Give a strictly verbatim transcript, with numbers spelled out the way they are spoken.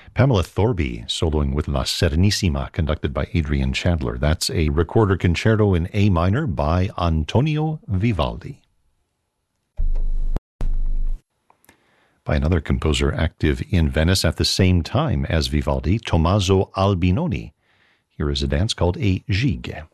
Pamela Thorby soloing with La Serenissima, conducted by Adrian Chandler. That's a recorder concerto in A minor by Antonio Vivaldi. By another composer active in Venice at the same time as Vivaldi, Tommaso Albinoni. Here is a dance called a gigue.